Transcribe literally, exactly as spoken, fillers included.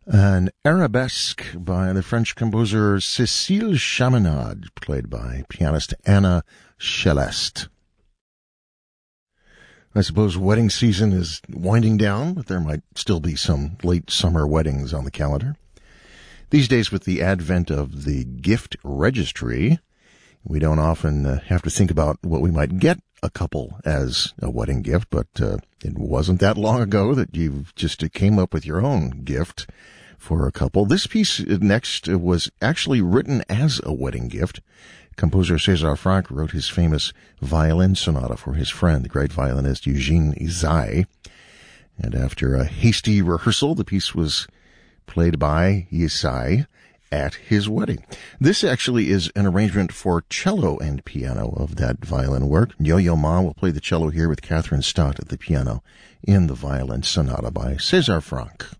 An arabesque by the French composer Cécile Chaminade, played by pianist Anna Céleste. I suppose wedding season is winding down, but there might still be some late summer weddings on the calendar. These days, with the advent of the gift registry, we don't often uh, have to think about what we might get a couple as a wedding gift, but uh, it wasn't that long ago that you just uh, came up with your own gift for a couple. This piece next was actually written as a wedding gift. Composer César Franck wrote his famous violin sonata for his friend, the great violinist Eugene Ysaÿe. And after a hasty rehearsal, the piece was played by Ysaÿe at his wedding. This actually is an arrangement for cello and piano of that violin work. Yo-Yo Ma will play the cello here with Catherine Stott at the piano in the violin sonata by César Franck.